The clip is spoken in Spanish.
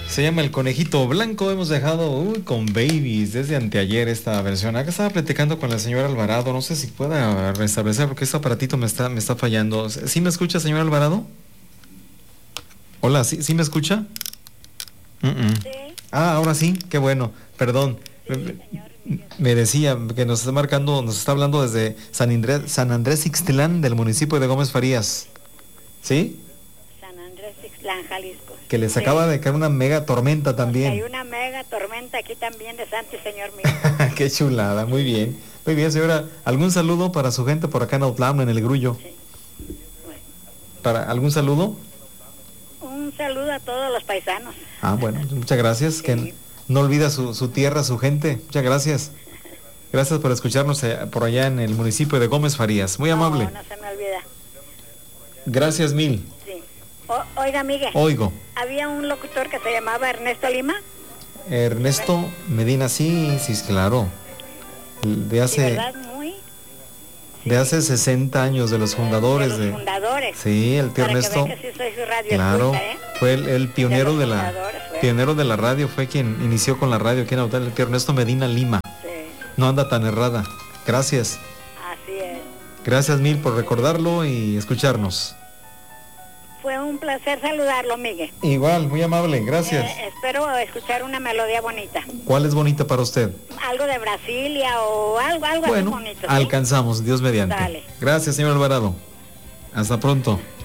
Se llama El Conejito Blanco. Hemos dejado con Babies desde anteayer esta versión. Acá estaba platicando con la señora Alvarado. No sé si pueda restablecer porque este aparatito me está fallando. ¿Sí me escucha, señora Alvarado? Hola, ¿sí me escucha? Sí. Ah, ahora sí, qué bueno. Perdón. Sí, Me decía que nos está hablando desde San Andrés Ixtlán, del municipio de Gómez Farías. ¿Sí? San Andrés Ixtlán, Jalisco. Que les acaba de caer una mega tormenta también. Hay una mega tormenta aquí también de Santi, señor mío. Qué chulada, muy bien. Muy bien, señora. ¿Algún saludo para su gente por acá en Autlán, en el Grullo? Sí. Bueno. ¿Algún saludo? Un saludo a todos los paisanos. Ah, bueno, muchas gracias. Sí. Que no olvida su tierra, su gente. Muchas gracias. Gracias por escucharnos por allá en el municipio de Gómez Farías. Muy amable. No se me olvida. Gracias mil. Sí. Oiga, Miguel. Oigo. Había un locutor que se llamaba Ernesto Lima. Ernesto Medina, sí, claro. De hace... ¿verdad? De hace 60 años, de los fundadores. De los fundadores. Sí, el tío Ernesto. Que sí soy su radio claro, escucha, fue el pionero de la radio, fue quien inició con la radio aquí en Autlán, el tío Ernesto Medina Lima. Sí. No anda tan errada. Gracias. Así es. Gracias mil por recordarlo y escucharnos. Fue un placer saludarlo, Miguel. Igual, muy amable, gracias. Espero escuchar una melodía bonita. ¿Cuál es bonita para usted? Algo de Brasilia o algo bueno, así bonito. ¿Sí? Alcanzamos, Dios mediante. Dale. Gracias, señor Alvarado. Hasta pronto.